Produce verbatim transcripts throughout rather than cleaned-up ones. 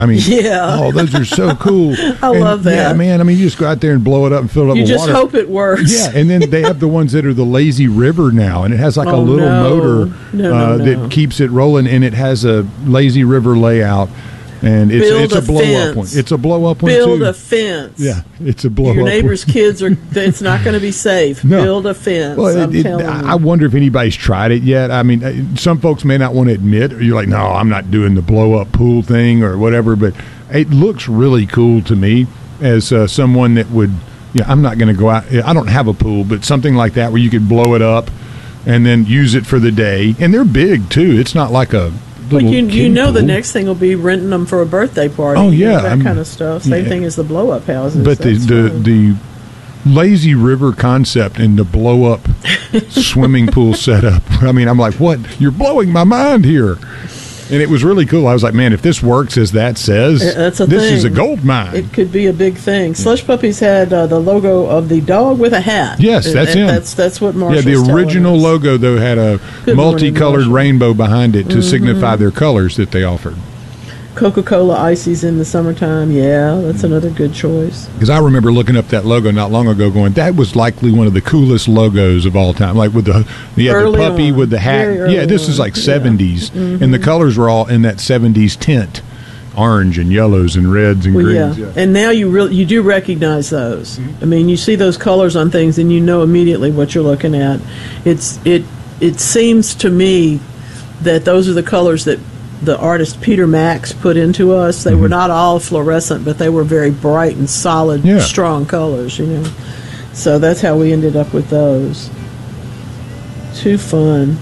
I mean, yeah. oh, those are so cool. I and, love that. Yeah, man. I mean, you just go out there and blow it up and fill it up you with just water. hope it works. Yeah, and then they have the ones that are the lazy river now, and it has like oh, a little no. motor no, uh, no, no. that keeps it rolling, and it has a lazy river layout. And it's Build it's a, a blow fence. up one. It's a blow up one Build too. a fence. Yeah, it's a blow Your up. neighbor's one. kids are. It's not going to be safe. No. Build a fence. Well, I'm it, it, telling you. I wonder if anybody's tried it yet. I mean, some folks may not want to admit. You're like, no, I'm not doing the blow up pool thing or whatever. But it looks really cool to me as uh, someone that would. Yeah, I'm not going to go out. I don't have a pool, but something like that where you could blow it up and then use it for the day. And they're big too. It's not like a. Well, you, you know pool. the next thing will be renting them for a birthday party. Oh, you know, yeah, that I'm- kind of stuff. Same yeah. thing as the blow up houses. But the That's the, fun. the lazy river concept and the blow up swimming pool setup. I mean, I'm like, what? You're blowing my mind here. And it was really cool. I was like, man, if this works as that says, Yeah, that's a this is a thing. gold mine. It could be a big thing. Slush Puppies had uh, the logo of the dog with a hat. Yes, And- that's and him. That's that's what yeah, Marshall's the telling original us. logo, though, had a Good morning, multicolored Marshall. rainbow behind it to signify their colors that they offered. Coca-Cola ices in the summertime. Yeah, that's another good choice. Because I remember looking up that logo not long ago going, that was likely one of the coolest logos of all time. Like with the, you had the Early puppy on. with the hat. Very early Yeah, this is on. like Yeah. seventies. Mm-hmm. And the colors were all in that seventies tint. Orange and yellows and reds and Well, greens. yeah. And now you really you do recognize those. I mean, you see those colors on things, and you know immediately what you're looking at. It's it it seems to me that those are the colors that the artist Peter Max put into us. They were not all fluorescent, but they were very bright and solid, Yeah. strong colors. You know, so that's how we ended up with those. Too fun.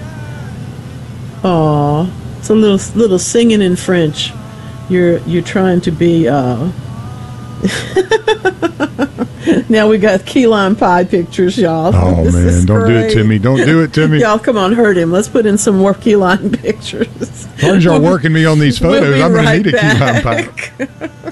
Aw, it's a little little singing in French. You're you're trying to be. Uh... Now we got key lime pie pictures, y'all. Oh, This man, is don't do it great. to me. Don't do it to me. Y'all, come on, hurt him. Let's put in some more key lime pictures. As long as y'all working me on these We'll photos, be I'm going right to need a key lime back. pie.